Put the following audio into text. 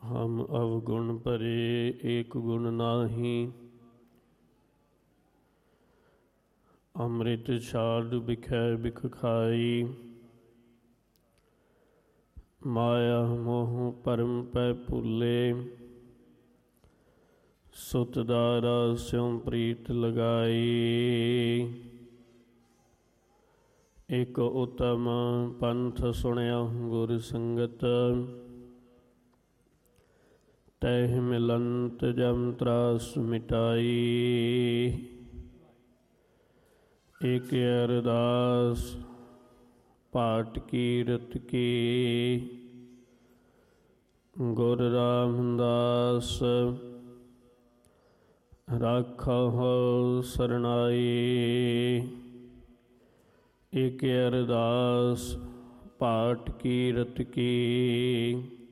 ਹਮ ਅਵਗੁਣ ਭਰੇ ਏਕ ਗੁਣ ਨਾਹੀ। ਅੰਮ੍ਰਿਤ ਛਾੜ ਬਿਖੈ ਬਿਖ ਖਾਈ। ਮਾਇਆ ਮੋਹ ਭਰਮ ਪੈ ਭੁੱਲੇ। ਸੁਤ ਦਾਰਾ ਸਿਉ ਪ੍ਰੀਤ ਲਗਾਈ। ਇਕ ਉਤਮ ਪੰਥ ਸੁਣਿਆ ਗੁਰ ਸੰਗਤ। ਤਹਿ ਮਿਲੰਤ ਜਮ ਤਰਾਸ ਮਿਟਾਈ। ਇਕ ਅਰਦਾਸ ਪਾਠ ਕੀਰਤ ਕੀ। ਗੁਰ ਰਾਮਦਾਸ ਰਾਖਹੁ ਸਰਨਾਈ। ਇਕ ਅਰਦਾਸ ਪਾਠ ਕੀਰਤ ਕੀ।